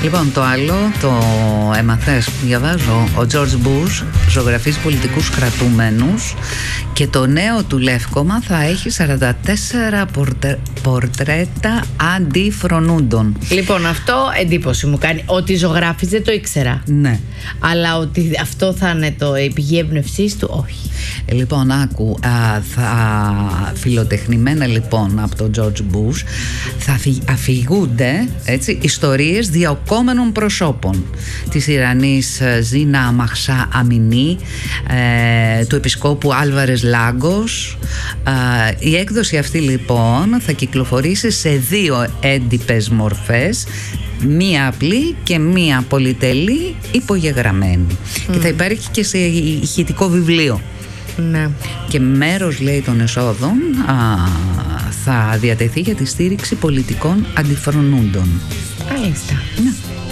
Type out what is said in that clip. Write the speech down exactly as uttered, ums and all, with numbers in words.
Λοιπόν, το άλλο, το έμαθες, διαβάζω, ο Τζορτζ Μπούς ζωγραφίζει πολιτικούς κρατούμενους και το νέο του λεύκομα θα έχει σαράντα τέσσερα πορτε, πορτρέτα αντιφρονούντων. Λοιπόν, αυτό εντύπωση μου κάνει. Ότι ζωγράφιζε το ήξερα. Ναι. Αλλά ότι αυτό θα είναι το η πηγή έμπνευσής του, όχι. Ε, λοιπόν, άκου, α, θα φιλοτεχνημένα λοιπόν από τον Τζορτζ Μπούς θα αφηγούνται, έτσι, ιστορίες διαοκόμενων προσώπων της Ιρανής Ζίνα Μαχσά Αμινή, ε, του επισκόπου Άλβαρες Λάγκος. Ε, η έκδοση αυτή λοιπόν θα κυκλοφορήσει σε δύο έντυπες μορφές, μία απλή και μία πολυτελή υπογεγραμμένη, mm. και θα υπάρχει και σε ηχητικό βιβλίο. Ναι. Και μέρος, λέει, των εσόδων α, θα διατεθεί για τη στήριξη πολιτικών αντιφρονούντων. Μάλιστα. Ναι.